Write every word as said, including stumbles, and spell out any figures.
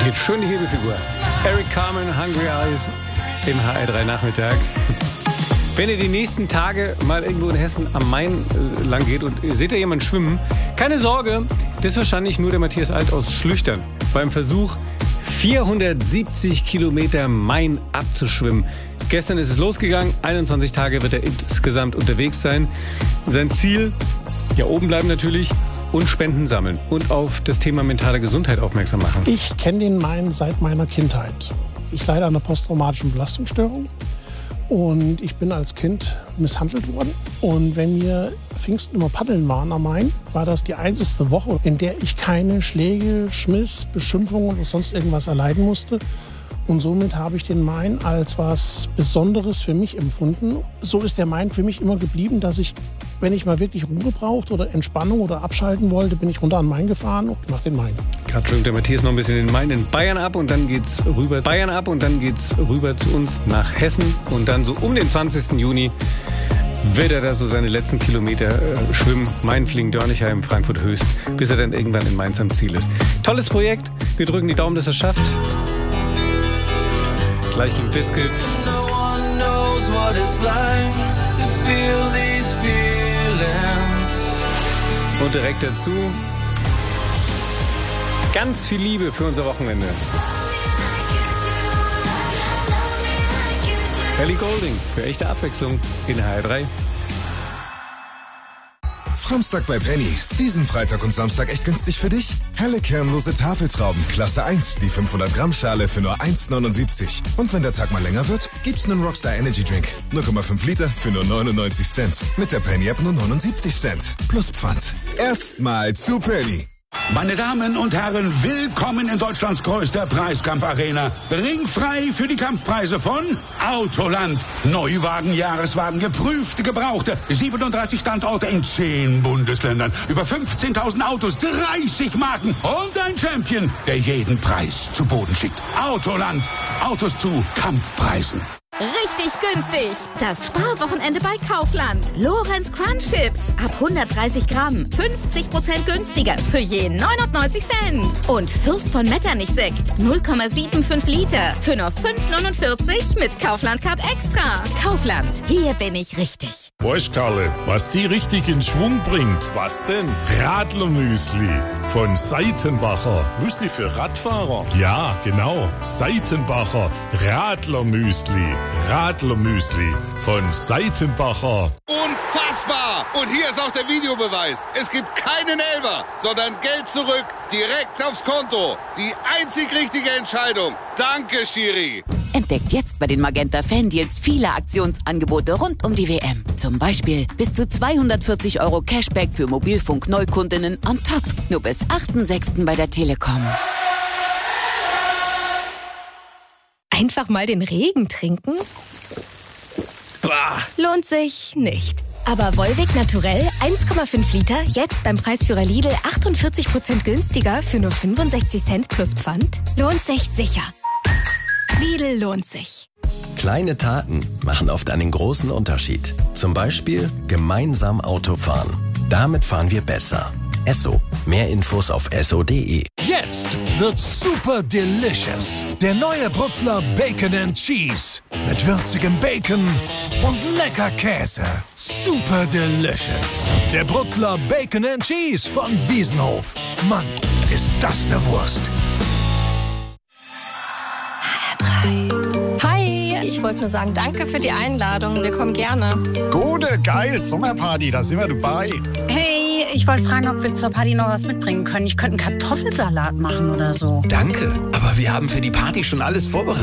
Geht schön die Hebefigur. Eric Carmen, Hungry Eyes im H R drei Nachmittag. Wenn ihr die nächsten Tage mal irgendwo in Hessen am Main äh, lang geht und seht ihr jemanden schwimmen, keine Sorge, das ist wahrscheinlich nur der Matthias Alt aus Schlüchtern. Beim Versuch, vierhundertsiebzig Kilometer Main abzuschwimmen. Gestern ist es losgegangen, einundzwanzig Tage wird er insgesamt unterwegs sein. Sein Ziel, ja oben bleiben natürlich und Spenden sammeln und auf das Thema mentale Gesundheit aufmerksam machen. Ich kenne den Main seit meiner Kindheit. Ich leide an einer posttraumatischen Belastungsstörung. Und ich bin als Kind misshandelt worden. Und wenn wir Pfingsten immer paddeln waren am Main, war das die einzige Woche, in der ich keine Schläge, Schmiss, Beschimpfungen oder sonst irgendwas erleiden musste. Und somit habe ich den Main als was Besonderes für mich empfunden. So ist der Main für mich immer geblieben, dass ich, wenn ich mal wirklich Ruhe brauchte oder Entspannung oder abschalten wollte, bin ich runter an den Main gefahren und nach den Main. Gerade schwimmt der Matthias noch ein bisschen den Main in Bayern ab und dann geht's rüber Bayern ab und dann geht's rüber zu uns nach Hessen und dann so um den zwanzigsten Juni wird er da so seine letzten Kilometer äh, schwimmen. Mainfliegen, Dörnigheim, Frankfurt Höchst, bis er dann irgendwann in Mainz am Ziel ist. Tolles Projekt. Wir drücken die Daumen, dass er es schafft. Gleich den Biscuit. Und direkt dazu ganz viel Liebe für unser Wochenende. Ellie Goulding für echte Abwechslung in H R drei. Samstag bei Penny. Diesen Freitag und Samstag echt günstig für dich? Helle kernlose Tafeltrauben, Klasse eins, die fünfhundert Gramm Schale für nur eins neunundsiebzig. Und wenn der Tag mal länger wird, gibt's einen Rockstar Energy Drink. null Komma fünf Liter für nur neunundneunzig Cent. Mit der Penny App nur neunundsiebzig Cent. Plus Pfand. Erstmal zu Penny. Meine Damen und Herren, willkommen in Deutschlands größter Preiskampfarena. Ringfrei für die Kampfpreise von Autoland. Neuwagen, Jahreswagen, geprüfte, gebrauchte. siebenunddreißig Standorte in zehn Bundesländern. Über fünfzehntausend Autos, dreißig Marken und ein Champion, der jeden Preis zu Boden schickt. Autoland. Autos zu Kampfpreisen. Richtig günstig. Das Sparwochenende bei Kaufland. Lorenz Crunch Chips. Ab hundertdreißig Gramm. fünfzig Prozent günstiger. Für je neunundneunzig Cent. Und Fürst von Metternich Sekt. null Komma fünfundsiebzig Liter. Für nur fünf neunundvierzig mit Kaufland Card Extra. Kaufland. Hier bin ich richtig. Weißt Karle, was die richtig in Schwung bringt? Was denn? Radlermüsli von Seitenbacher. Müsli für Radfahrer. Ja, genau. Seitenbacher Radlermüsli. Radlermüsli von Seitenbacher. Unfassbar! Und hier ist auch der Videobeweis. Es gibt keinen Elfer, sondern Geld zurück, direkt aufs Konto. Die einzig richtige Entscheidung. Danke, Schiri. Entdeckt jetzt bei den Magenta Fandeals viele Aktionsangebote rund um die W M. Zum Beispiel bis zu zweihundertvierzig Euro Cashback für Mobilfunk-Neukundinnen on top. Nur bis achten sechsten bei der Telekom. Einfach mal den Regen trinken? Bah. Lohnt sich nicht. Aber Volvic Naturell eins Komma fünf Liter, jetzt beim Preisführer Lidl achtundvierzig Prozent günstiger für nur fünfundsechzig Cent plus Pfand? Lohnt sich sicher. Lidl lohnt sich. Kleine Taten machen oft einen großen Unterschied. Zum Beispiel gemeinsam Auto fahren. Damit fahren wir besser. Esso. Mehr Infos auf esso punkt de. Jetzt wird's super delicious. Der neue Brutzler Bacon and Cheese. Mit würzigem Bacon und lecker Käse. Super delicious. Der Brutzler Bacon and Cheese von Wiesenhof. Mann, ist das eine Wurst. Hi, ich wollte nur sagen, danke für die Einladung. Wir kommen gerne. Gute, geil, Sommerparty, da sind wir dabei. Hey, ich wollte fragen, ob wir zur Party noch was mitbringen können. Ich könnte einen Kartoffelsalat machen oder so. Danke, aber wir haben für die Party schon alles vorbereitet.